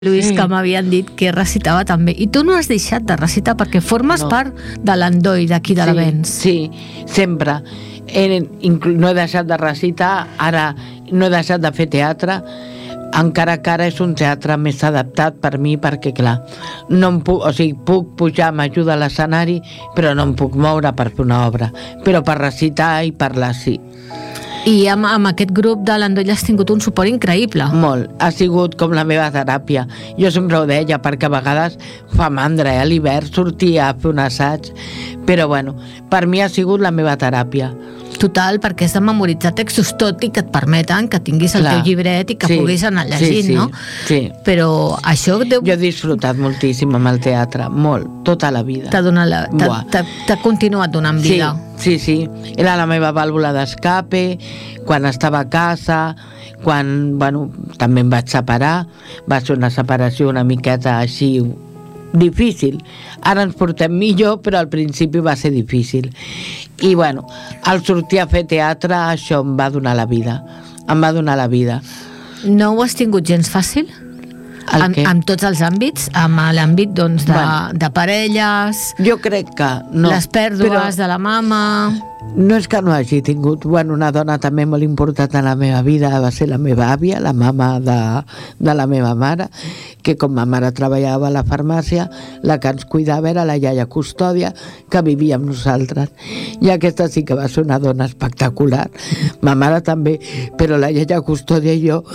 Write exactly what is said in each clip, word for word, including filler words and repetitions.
Lluís, Sí. que m'havien dit que recitava també. I tu no has deixat de recitar perquè formes No. part de l'Endoi d'aquí de Sí, l'Avenç. sí, sempre. He, inclu- no he deixat de recitar, ara no he deixat de fer teatre, encara que ara és un teatre més adaptat per mi, perquè clar, no em puc, o sigui, puc pujar, m'ajuda a l'escenari, però no em puc moure per fer una obra. Però per recitar i parlar sí. I amb, amb aquest grup de l'Endoi has tingut un suport increïble. Molt. Ha sigut com la meva teràpia. Jo sempre ho deia, perquè a vegades fa mandra, eh? A l'hivern sortia a fer un assaig, però bueno, per mi ha sigut la meva teràpia. Total, perquè has de memoritzar textos, tot i que et permeten que tinguis el Clar. teu llibret i que Sí, puguis anar llegint, sí, sí, no? sí. Però això deu... Jo he disfrutat moltíssim amb el teatre, molt, tota la vida. t'ha donat la... Buah. t'ha- t'ha t'ha continuat donant Sí, vida. sí, sí. Era la meva vàlvula d'escape, quan estava a casa, quan, bueno, també em vaig separar, va ser una separació una miqueta així difícil. Ara ens portem millor, però al principi va ser difícil. I bueno, al sortir a fer teatre, això em va donar la vida. Em va donar la vida. No ho has tingut gens fàcil? El Amb, què? amb tots els àmbits? Amb l'àmbit doncs, de, Bueno. de parelles, Jo crec que no. les pèrdues però de la mama... no és que no hagi tingut, bueno, una dona també molt important en la meva vida va ser la meva àvia, la mama de, de la meva mare, que com ma mare treballava a la farmàcia, la que ens cuidava era la iaia Custòdia, que vivia amb nosaltres. I aquesta sí que va ser una dona espectacular. Ma mare també, però la iaia Custòdia i jo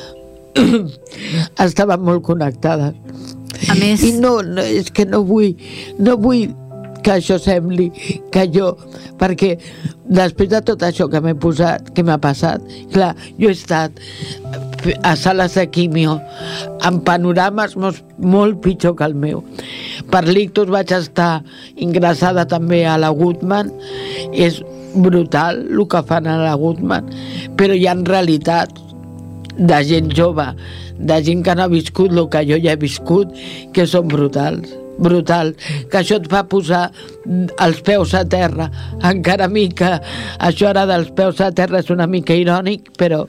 estàvem molt connectades. A més... I no, no, és que no vull, no vull que això sembli que jo, perquè després de tot això que m'he posat, que m'ha passat, clar, jo he estat a sales de quimio amb panorames molt, molt pitjor que el meu. Per l'ictus vaig estar ingressada també a la Goodman, és brutal el que fan a la Goodman, però hi ha realitats de gent jove, de gent que no ha viscut el que jo ja he viscut, que són brutals, brutal, que això et fa posar els peus a terra, encara a mi que això ara dels peus a terra és una mica irònic, però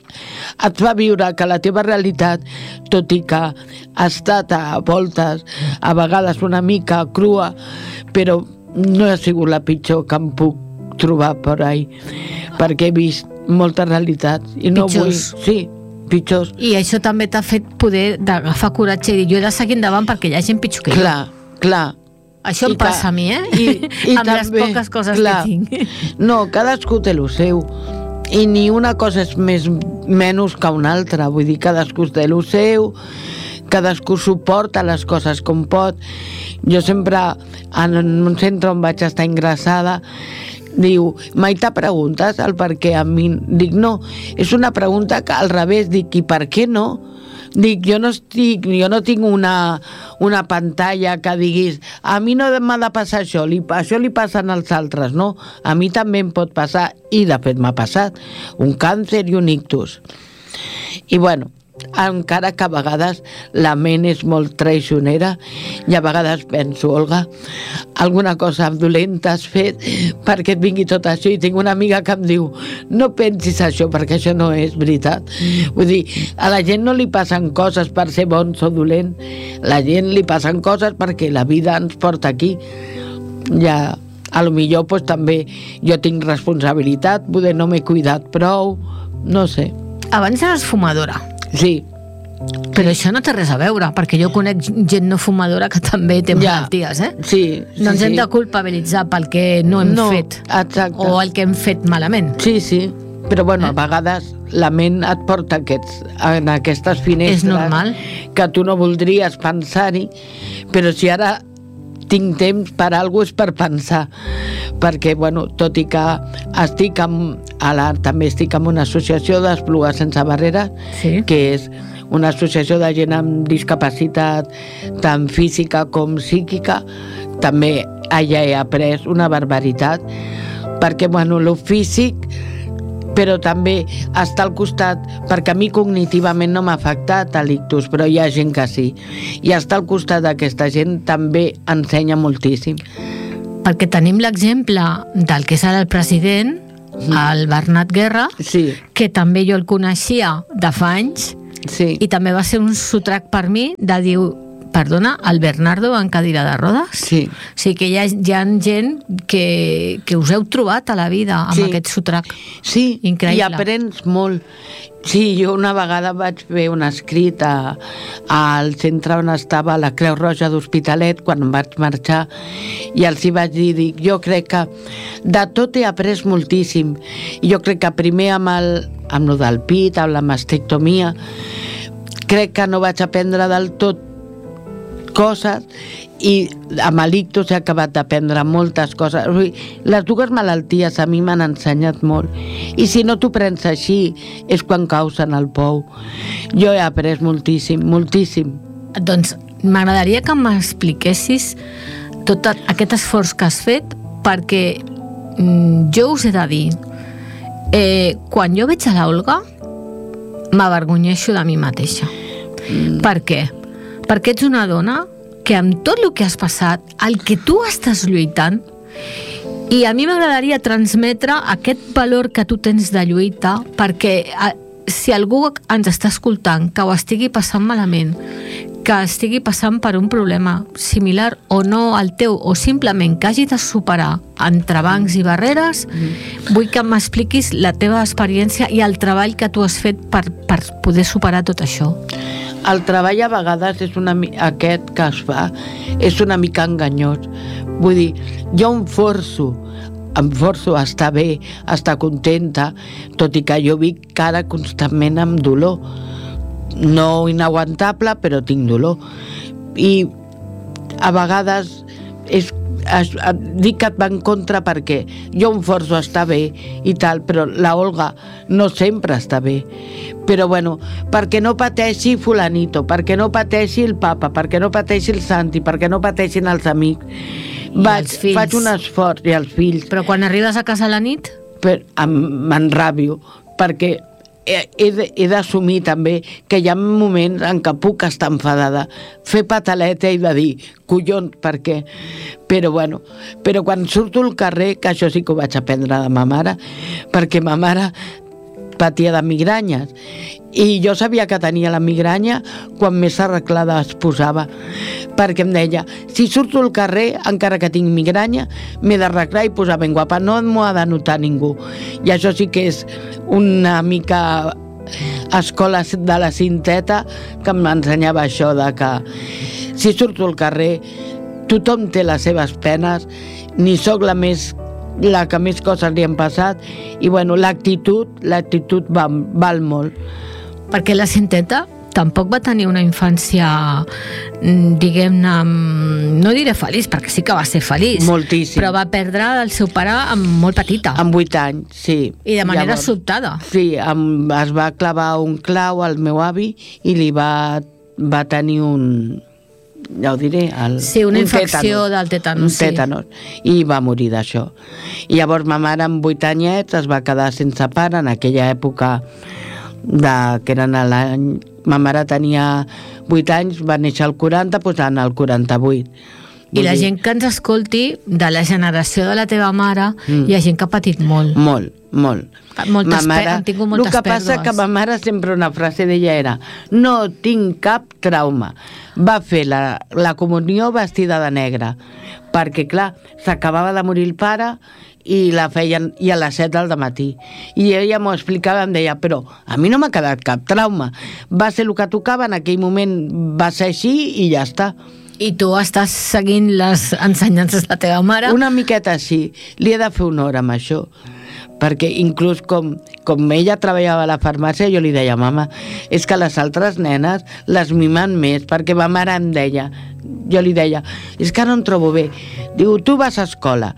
et fa viure que la teva realitat, tot i que ha estat a voltes, a vegades una mica crua, però no ha sigut la pitjor que em puc trobar per ahí, perquè he vist moltes realitats i no Pitjors. vull... Sí, pitjors. I això també t'ha fet poder d'agafar coratge i dir, jo he de seguir endavant perquè hi ha gent pitjor que jo. Clar, clar. Això em I que- passa a mi, eh? I, i amb les també, poques coses clar, que tinc. No, cadascú té el seu. I ni una cosa és més menys que una altra. Vull dir, cadascú té el seu, cadascú suporta les coses com pot. Jo sempre, en un centre on vaig estar ingressada, diu, mai te preguntes el per què a mi? Dic, no, és una pregunta que al revés, dic, i per què no? Dic, jo no estic, jo no tinc una, una pantalla que diguis, a mi no m'ha de passar això, li, això li passa als altres, no? A mi també em pot passar, i de fet m'ha passat, un càncer i un ictus. I bueno, encara que a vegades la ment és molt traicionera i a vegades penso, Olga, alguna cosa dolenta has fet perquè et vingui tot això, i tinc una amiga que em diu, no pensis això perquè això no és veritat. Vull dir, a la gent no li passen coses per ser bons o dolent, la gent li passen coses perquè la vida ens porta aquí. Ja, a lo millor pues, també jo tinc responsabilitat, poder no m'he cuidat prou, no sé. Abans eres fumadora. Sí, Però això no té res a veure, perquè jo conec gent no fumadora que també té Ja. malalties, eh? sí, sí. No ens hem sí. de culpabilitzar pel que no hem no, fet Exacte. o el que hem fet malament. Sí, sí, però bueno, Eh? a vegades la ment et porta aquests, en aquestes finestres És normal. que tu no voldries pensar-hi, però si ara tinc temps per alguna cosa és per pensar, perquè, bueno, tot i que estic amb, ara també estic en una associació d'Esplugues Sense Barreres, Sí. que és una associació de gent amb discapacitat tant física com psíquica, també allà he après una barbaritat, perquè, bueno, lo físic, però també està al costat, perquè a mi cognitivament no m'ha afectat l'ictus, però hi ha gent que sí, i estar al costat d'aquesta gent també ensenya moltíssim. Perquè tenim l'exemple del que és ara el president, el Bernat Guerra, Sí, que també jo el coneixia de fa anys, Sí. I també va ser un sotrac per mi de dir, perdona, el Bernardo en cadira de rodes? Sí. O sigui que hi ha, hi ha gent que, que us heu trobat a la vida amb sí. aquest sotrac. Sí, increïble. I aprens molt. Sí, jo una vegada vaig fer un escrit a, al centre on estava la Creu Roja d'Hospitalet quan vaig marxar, i els hi vaig dir, dic, jo crec que de tot he après moltíssim. Jo crec que primer amb el, amb lo del pit, amb la mastectomia, crec que no vaig aprendre del tot coses, i amb l'ictus he acabat d'aprendre moltes coses. Les dues malalties a mi m'han ensenyat molt, i si no t'ho prens així és quan caus en el pou. Jo he après moltíssim, moltíssim. Doncs m'agradaria que m'expliquessis tot aquest esforç que has fet, perquè mm, jo us he de dir, eh, quan jo veig a l'Olga m'avergonyeixo de mi mateixa. Mm. Per què? Perquè ets una dona que amb tot el que has passat, el que tu estàs lluitant, i a mi m'agradaria transmetre aquest valor que tu tens de lluita, perquè si algú ens està escoltant que ho estigui passant malament, que estigui passant per un problema similar o no al teu, o simplement que hagi de superar entrebancs i barreres, mm. vull que m'expliquis la teva experiència i el treball que tu has fet per, per poder superar tot això. El treball a vegades és una, aquest que es fa és una mica enganyós. Vull dir, jo em forço, em forço a estar bé, a estar contenta, tot i que jo vic cara constantment amb dolor. No inaguantable, però tinc dolor. I a vegades és, es, dic que et va en contra perquè jo em forço a estar bé i tal, però la Olga no sempre està bé. Però bueno, perquè no pateixi fulanito, perquè no pateixi el papa, perquè no pateixi el Santi, perquè no pateixin els amics. Vaig, faig un esforç, i els fills. Però quan arribes a casa a la nit? M'enrabio, perquè he, he d'assumir també que hi ha moments en què puc estar enfadada, fer pataleta i de dir, collons, per què? Però bueno, però quan surto al carrer, que això sí que ho vaig aprendre de ma mare, perquè ma mare patia de migranyes, i jo sabia que tenia la migranya quan més arreglada es posava, perquè em deia, si surto al carrer, encara que tinc migranya, m'he d'arreglar i posar ben guapa, no m'ho ha de notar ningú. I això sí que és una mica escola de la cinteta que m'ensenyava això, de que si surto al carrer tothom té les seves penes, ni sóc la més la que més coses li han passat, i bueno, l'actitud l'actitud va, val molt. Perquè la Cinteta tampoc va tenir una infància, diguem-ne, no diré feliç, perquè sí que va ser feliç. Moltíssim. Però va perdre el seu pare amb molt petita. Amb vuit anys, sí. I de manera Llavors, sobtada. Sí, amb, es va clavar un clau al meu avi i li va, va tenir un... ja ho diré, el, sí, una un infecció tètanos, del tètanos, un tètanos, sí. I va morir d'això. I llavors ma mare amb vuit anyets es va quedar sense pare en aquella època de, que eren l'any... Ma mare tenia vuit anys, va néixer al quaranta, doncs en el quaranta-vuit. I la gent que ens escolti, de la generació de la teva mare, mm. hi ha gent que ha patit molt. Molt, molt. Moltes mare, han tingut moltes pèrdues. El que passa que ma mare sempre una frase d'ella era, no tinc cap trauma. Va fer la, la comunió vestida de negre, perquè clar, s'acabava de morir el pare i la feien i a les set del matí. I ella m'ho explicava, em deia, però a mi no m'ha quedat cap trauma. Va ser el que tocava, en aquell moment va ser així i ja està. I tu estàs seguint les ensenyances de la teva mare? Una miqueta així. Li he de fer honor amb això. Perquè inclús com, com ella treballava a la farmàcia, jo li deia, mama, és que les altres nenes les mimen més, perquè ma mare em deia, jo li deia, és que no em trobo bé. Diu, tu vas a escola,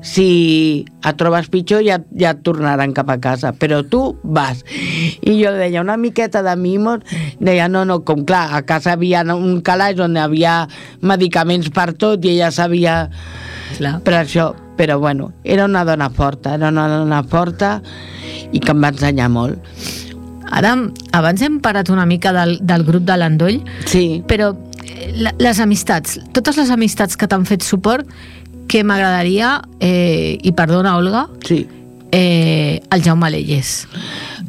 si et trobes pitjor ja, ja et tornaran cap a casa, però tu vas. I jo deia, una miqueta de mimos, deia, no, no, com clar, a casa havia un calaix on hi havia medicaments per tot i ella sabia clar. Per això. Però bueno, era una dona forta, era una dona forta i que em va ensenyar molt. Ara, abans hem parat una mica del, del grup de l'Endoll, sí. Però la, les amistats, totes les amistats que t'han fet suport, que m'agradaria, eh, i perdona Olga, sí. eh, el Jaume Leyes.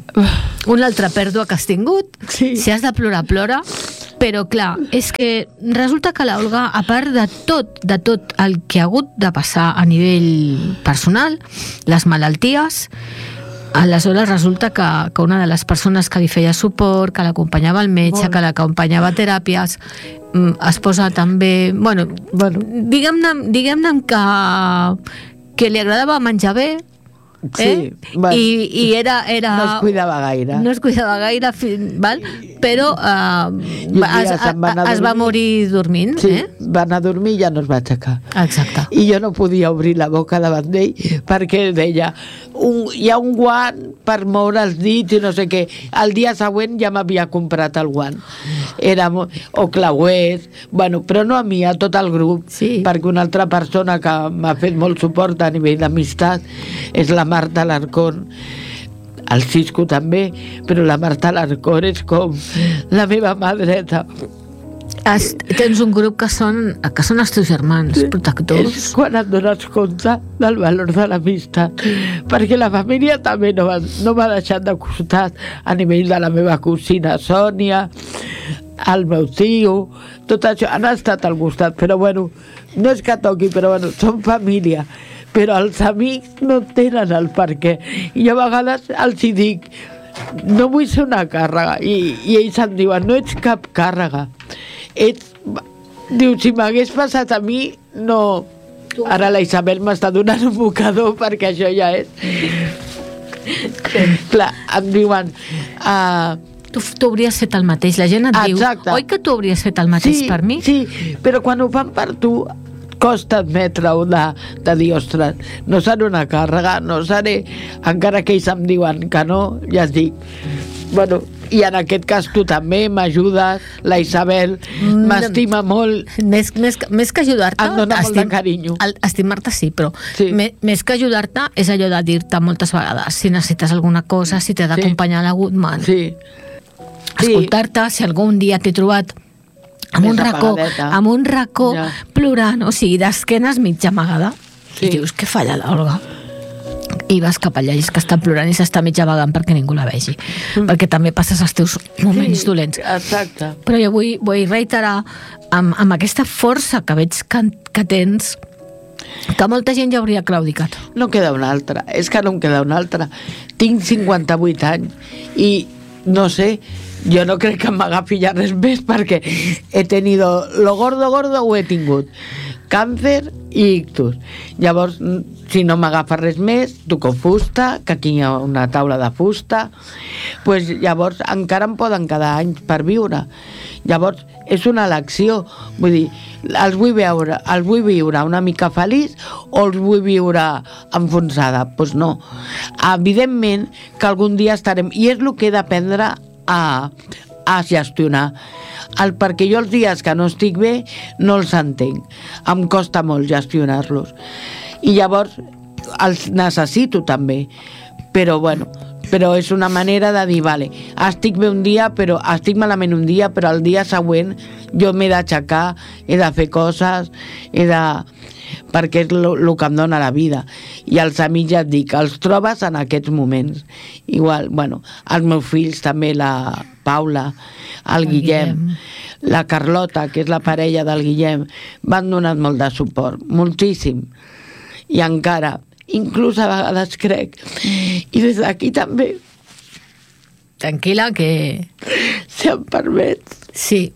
una altra pèrdua que has tingut. Sí. Si has de plorar, plora. Però, clar, és que resulta que l'Olga, a part de tot, de tot el que ha hagut de passar a nivell personal, les malalties, aleshores resulta que, que una de les persones que li feia suport, que l'acompanyava al metge, Molt. que l'acompanyava a teràpies, es posa també... Bueno, bueno. diguem-ne diguem-ne que, que li agradava menjar bé, Sí, eh? bueno, I, i era, era... no es cuidava gaire. No es cuidava gaire, val? Però eh, es, es, es va morir dormint. Sí, eh? va anar a dormir i ja no es va aixecar. Exacte. I jo no podia obrir la boca davant d'ell perquè deia, un, hi ha un guant per moure els dits i no sé què. El dia següent ja m'havia comprat el guant. Era, o clauers, bueno, però no a mi, a tot el grup, sí. perquè una altra persona que m'ha fet molt suport a nivell d'amistat és la Marta Alarcón, el Cisco també, però la Marta Alarcón és com la meva mà dreta. Es, tens un grup que són, que són els teus germans, sí. protectors. És quan et dones compte del valor de l'amistat, perquè la família també no m'ha no deixat de costat a nivell de la meva cosina Sònia, el meu tio, tot això han estat al costat, però bueno, no és que toqui, però bueno, són família. Però els amics no tenen el per què. I jo a vegades els hi dic, no vull ser una càrrega. I, i ells em diuen, no ets cap càrrega. Ets... Diu, si m'hagués passat a mi, no... Ara la Isabel m'està donant un bocador perquè això ja és... Clar, em diuen... Uh... Tu, tu hauries fet el mateix. La gent et Exacte. diu, oi que tu hauries fet el mateix sí, per mi? Sí, però quan ho fan per tu... costa admetre-ho de, de dir, ostres, no seré una càrrega, no seré, encara que ells em diuen que no, ja et dic. Bueno, i en aquest cas tu també m'ajudes, la Isabel m'estima molt. Més, més, més que ajudar-te... Em dona molt de carinyo. Estimar-te sí, però sí. Més, més que ajudar-te és allò de dir-te moltes vegades si necessites alguna cosa, si t'he d'acompanyar sí. a la Goodman. Sí. Escoltar-te, si algun dia t'he trobat amb un racó, amb un racó ja. plorant, o sigui, d'esquenes mitja amagada, sí. i dius, què falla l'Olga? I vas cap allà i és que està plorant i s'està mitja amagant perquè ningú la vegi, mm. perquè també passes els teus moments sí, dolents. Exacte. Però jo vull, vull reiterar amb, amb aquesta força que veig que, que tens, que molta gent ja hauria claudicat. No queda una altra, és que no em queda una altra. Tinc cinquanta-vuit anys i no sé, jo no crec que m'agafi ja res més perquè he tenido lo gordo gordo ho he tingut, càncer i ictus. Llavors, si no m'agafa res més, toco fusta, que aquí hi ha una taula de fusta, pues llavors encara em poden quedar anys per viure. Llavors, és una elecció, vull dir, els vull veure, els vull viure una mica feliç o els vull viure enfonsada? Doncs pues no. Evidentment que algun dia estarem, i és el que he d'aprendre a, a gestionar. El, perquè jo els dies que no estic bé no els entenc, em costa molt gestionar-los i llavors els necessito també, però bueno, però és una manera de dir, vale, estic bé un dia, però estic malament un dia, però el dia següent jo m'he d'aixecar, he de fer coses, he de... perquè és el que em dona la vida. I els amics, ja et dic, els trobes en aquests moments. Igual, bueno, els meus fills també, la Paula, el, el Guillem, Guillem, la Carlota, que és la parella del Guillem, m'han donat molt de suport, moltíssim. I encara, inclús a vegades crec, i des d'aquí també... Tranquil·la, que... Si em permets... Sí.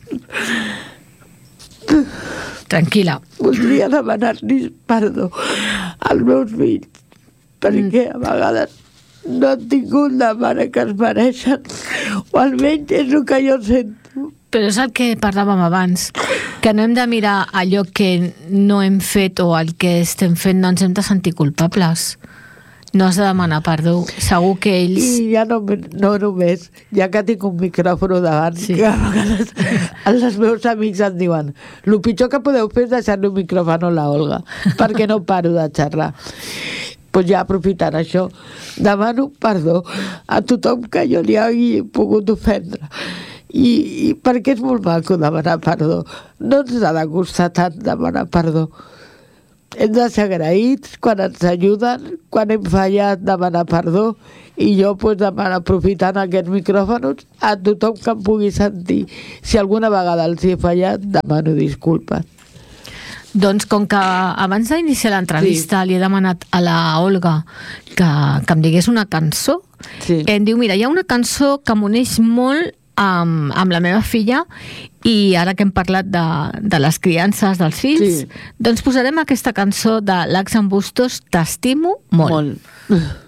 Tranquil·la. Voldria demanar-li perdó als meus fills, perquè a vegades no han tingut la mare que es mereixen, o almenys és el que jo sento. Però és el que parlàvem abans, que no hem de mirar allò que no hem fet o el que estem fent, no ens hem de sentir culpables. No has de demanar perdó. Segur que ells... I ja no, no només, ja que tinc un micròfon davant, sí. que a vegades els meus amics em diuen el pitjor que podeu fer és deixar-li un micròfon a la Olga, perquè no paro de xerrar. Pues ja aprofitant això, demano perdó a tothom que jo li hagi pogut ofendre. I, i perquè és molt maco demanar perdó. No ens ha de costar tant demanar perdó. Hem de ser agraïts quan ens ajuden, quan hem fallat demanar perdó i jo pues, demano, aprofitant aquests micròfons a tothom que em pugui sentir. Si alguna vegada els he fallat, demano disculpes. Doncs com que abans d'iniciar l'entrevista sí. li he demanat a la Olga que, que em digués una cançó, sí. em diu, mira, hi ha una cançó que m'uneix molt amb, amb la meva filla i ara que hem parlat de, de les criances dels fills, sí. doncs posarem aquesta cançó de Lacs en Bustos, T'estimo molt. Molt.